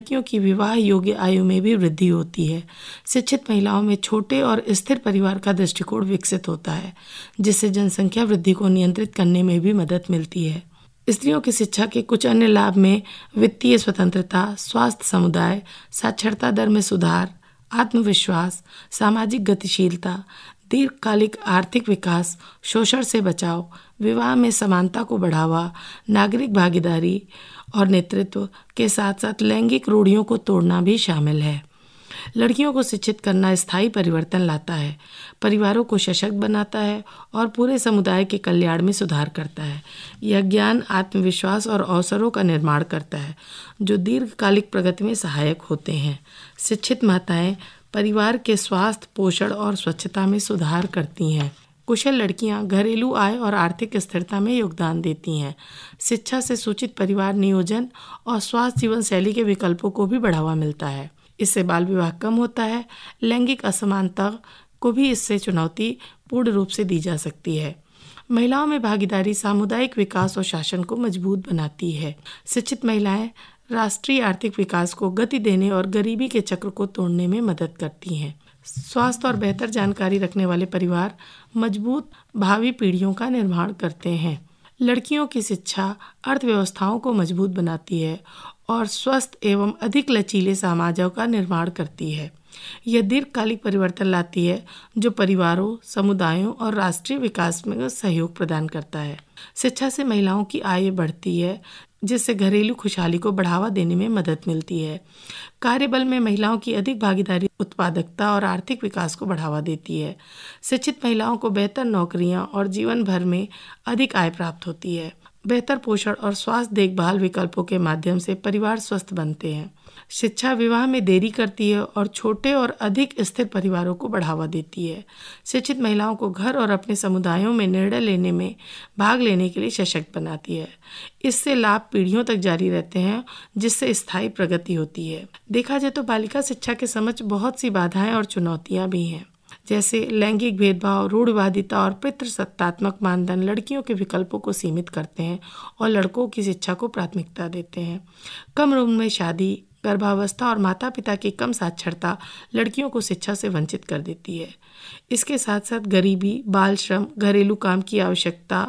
लड़कियों की विवाह योग्य आयु में भी वृद्धि होती है। शिक्षित महिलाओं में छोटे और स्थिर परिवार का दृष्टिकोण विकसित होता है, जिससे जनसंख्या वृद्धि को नियंत्रित करने में भी मदद मिलती है। स्त्रियों की शिक्षा के कुछ अन्य लाभ में वित्तीय स्वतंत्रता, स्वास्थ्य, समुदाय, साक्षरता दर में सुधार, आत्मविश्वास, सामाजिक गतिशीलता, दीर्घकालिक आर्थिक विकास, शोषण से बचाव, विवाह में समानता को बढ़ावा, नागरिक भागीदारी और नेतृत्व के साथ साथ लैंगिक रूढ़ियों को तोड़ना भी शामिल है। लड़कियों को शिक्षित करना स्थायी परिवर्तन लाता है, परिवारों को सशक्त बनाता है और पूरे समुदाय के कल्याण में सुधार करता है। यह ज्ञान, आत्मविश्वास और अवसरों का निर्माण करता है, जो दीर्घकालिक प्रगति में सहायक होते हैं। शिक्षित माताएं परिवार के स्वास्थ्य, पोषण और स्वच्छता में सुधार करती हैं। कुशल लड़कियां घरेलू आय और आर्थिक स्थिरता में योगदान देती हैं। शिक्षा से सूचित परिवार नियोजन और स्वास्थ्य जीवन शैली के विकल्पों को भी बढ़ावा मिलता है। इससे बाल विवाह कम होता है। लैंगिक असमानता को भी इससे चुनौती पूर्ण रूप से दी जा सकती है। महिलाओं में भागीदारी सामुदायिक विकास और शासन को मजबूत बनाती है। शिक्षित महिलाएं राष्ट्रीय आर्थिक विकास को गति देने और गरीबी के चक्र को तोड़ने में मदद करती हैं। स्वास्थ्य और बेहतर जानकारी रखने वाले परिवार मजबूत भावी पीढ़ियों का निर्माण करते हैं। लड़कियों की शिक्षा अर्थव्यवस्थाओं को मजबूत बनाती है और स्वस्थ एवं अधिक लचीले समाजों का निर्माण करती है। यह दीर्घकालिक परिवर्तन लाती है, जो परिवारों, समुदायों और राष्ट्रीय विकास में सहयोग प्रदान करता है। शिक्षा से महिलाओं की आय बढ़ती है, जिससे घरेलू खुशहाली को बढ़ावा देने में मदद मिलती है। कार्यबल में महिलाओं की अधिक भागीदारी उत्पादकता और आर्थिक विकास को बढ़ावा देती है। शिक्षित महिलाओं को बेहतर नौकरियां और जीवन भर में अधिक आय प्राप्त होती है। बेहतर पोषण और स्वास्थ्य देखभाल विकल्पों के माध्यम से परिवार स्वस्थ बनते हैं। शिक्षा विवाह में देरी करती है और छोटे और अधिक स्थिर परिवारों को बढ़ावा देती है। शिक्षित महिलाओं को घर और अपने समुदायों में निर्णय लेने में भाग लेने के लिए सशक्त बनाती है। इससे लाभ पीढ़ियों तक जारी रहते हैं, जिससे स्थायी प्रगति होती है। देखा जाए तो बालिका शिक्षा के समक्ष बहुत सी बाधाएं और चुनौतियां भी हैं, जैसे लैंगिक भेदभाव, रूढ़िवादिता और पितृसत्तात्मक मानदंड लड़कियों के विकल्पों को सीमित करते हैं और लड़कों की शिक्षा को प्राथमिकता देते हैं। कम उम्र में शादी, गर्भावस्था और माता पिता की कम साक्षरता लड़कियों को शिक्षा से वंचित कर देती है। इसके साथ साथ गरीबी, बाल श्रम, घरेलू काम की आवश्यकता,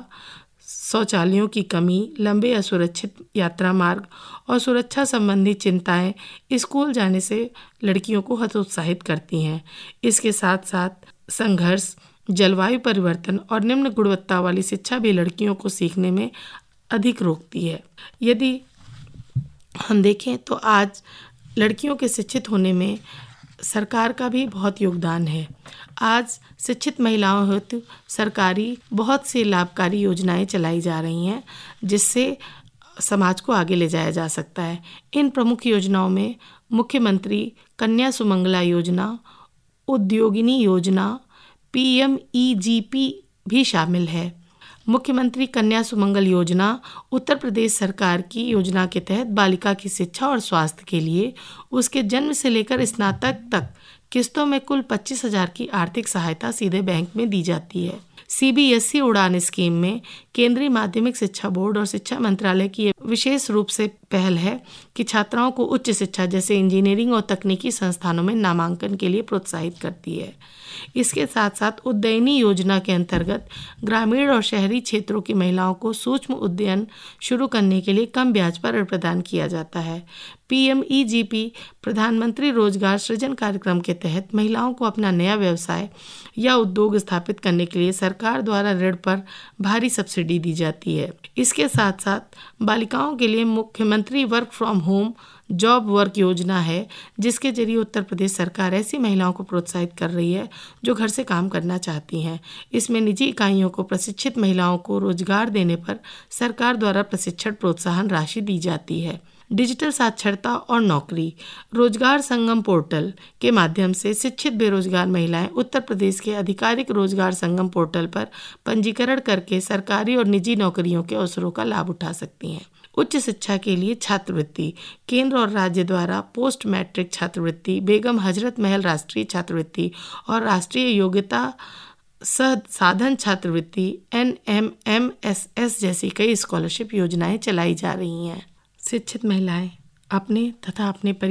शौचालयों की कमी, लंबे असुरक्षित यात्रा मार्ग और सुरक्षा संबंधी चिंताएं स्कूल जाने से लड़कियों को हतोत्साहित करती हैं। इसके साथ साथ संघर्ष, जलवायु परिवर्तन और निम्न गुणवत्ता वाली शिक्षा भी लड़कियों को सीखने में अधिक रोकती है। यदि हम देखें तो आज लड़कियों के शिक्षित होने में सरकार का भी बहुत योगदान है। आज शिक्षित महिलाओं हेतु सरकारी बहुत सी लाभकारी योजनाएं चलाई जा रही हैं, जिससे समाज को आगे ले जाया जा सकता है। इन प्रमुख योजनाओं में मुख्यमंत्री कन्या सुमंगला योजना, उद्योगिनी योजना, PMEGP भी शामिल है। मुख्यमंत्री कन्या सुमंगल योजना उत्तर प्रदेश सरकार की योजना के तहत बालिका की शिक्षा और स्वास्थ्य के लिए उसके जन्म से लेकर स्नातक तक किस्तों में कुल 25,000 की आर्थिक सहायता सीधे बैंक में दी जाती है। CBSE उड़ान स्कीम में केंद्रीय माध्यमिक शिक्षा बोर्ड और शिक्षा मंत्रालय की विशेष रूप से पहल है कि छात्राओं को उच्च शिक्षा जैसे इंजीनियरिंग और तकनीकी संस्थानों में नामांकन के लिए प्रोत्साहित करती है। इसके साथ साथ उद्ययनी योजना के अंतर्गत ग्रामीण और शहरी क्षेत्रों की महिलाओं को सूक्ष्म उद्यम शुरू करने के लिए कम ब्याज पर ऋण प्रदान किया जाता है। PMEGP प्रधानमंत्री रोजगार सृजन कार्यक्रम के तहत महिलाओं को अपना नया व्यवसाय या उद्योग स्थापित करने के लिए सरकार द्वारा ऋण पर भारी सब्सिडी दी जाती है। इसके साथ साथ बालिकाओं के लिए मुख्यमंत्री work from home job work योजना है, जिसके जरिए उत्तर प्रदेश सरकार ऐसी महिलाओं को प्रोत्साहित कर रही है जो घर से काम करना चाहती हैं। इसमें निजी इकाइयों को प्रशिक्षित महिलाओं को रोजगार देने पर सरकार द्वारा प्रशिक्षण प्रोत्साहन राशि दी जाती है। डिजिटल साक्षरता और नौकरी रोजगार संगम पोर्टल के माध्यम से शिक्षित बेरोजगार महिलाएं उत्तर प्रदेश के आधिकारिक रोजगार संगम पोर्टल पर पंजीकरण करके सरकारी और निजी नौकरियों के अवसरों का लाभ उठा सकती हैं। उच्च शिक्षा के लिए छात्रवृत्ति केंद्र और राज्य द्वारा पोस्ट मैट्रिक छात्रवृत्ति, बेगम हजरत महल राष्ट्रीय छात्रवृत्ति और राष्ट्रीय योग्यता साधन छात्रवृत्ति NMMSS जैसी कई स्कॉलरशिप योजनाएं चलाई जा रही हैं। शिक्षित महिलाएं अपने तथा अपने